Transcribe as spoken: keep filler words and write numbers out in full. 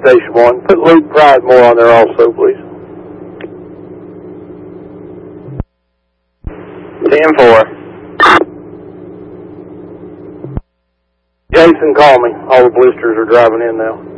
Station one. Put Luke Pridemore on there also, please. ten four. Jason, call me. All the blisters are driving in now.